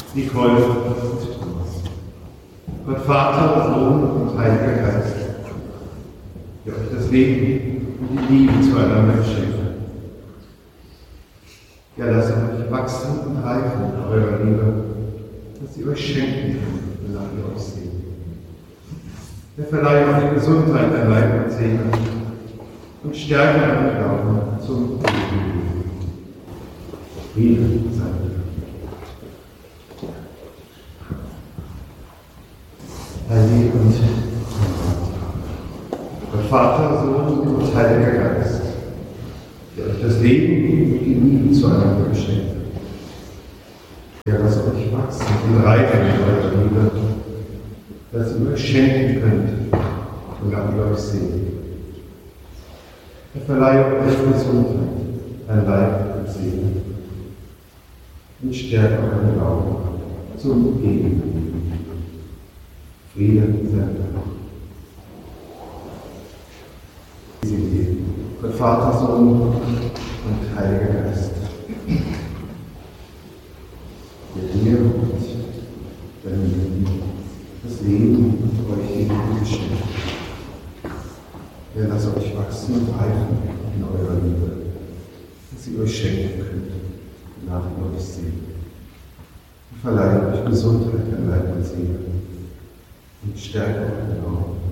Nicole und Thomas. Gott Vater, Sohn und Heiliger Geist, der euch das Leben und die Liebe zueinander schenkt. Ja, lasst euch wachsen und reifen in eurer Liebe, dass sie euch schenken kann, wonach ihr euch seht. Er verleiht euch Gesundheit an Leib und Seele und Stärke an Glauben zum Leben. Friede sei mit euch. Heilige und Gott Vater, Sohn und Heiliger Geist, der euch das Leben und die Liebe zueinander geschenkt hat. Der lasst euch wachsen und reifen in eurer Liebe, dass ihr euch schenken könnt, wonach ihr euch seht. Er verleiht euch Gesundheit an Leib und Seele und stärkt euren Glauben zum Geben. Friede sei mit euch. Gott Vater, Sohn und Heiliger Geist, der dir und deinem das Leben und euch die Liebe geschenkt. Ja, lasst euch wachsen und reifen in eurer Liebe, dass ihr euch schenken könnt, nach ihr euch seht. Und verleiht euch Gesundheit an Leib und Seele und stärkt euren Glauben